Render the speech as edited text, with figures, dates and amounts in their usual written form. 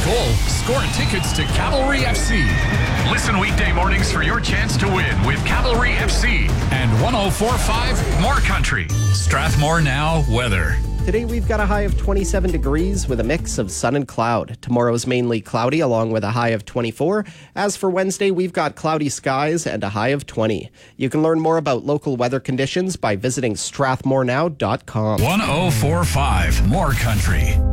goal, score tickets to Cavalry FC. Listen weekday mornings for your chance to win with Cavalry FC. And 104.5 More Country. Strathmore Now weather. Today we've got a high of 27 degrees with a mix of sun and cloud. Tomorrow's mainly cloudy along with a high of 24. As for Wednesday, we've got cloudy skies and a high of 20. You can learn more about local weather conditions by visiting strathmorenow.com. 104.5 More Country.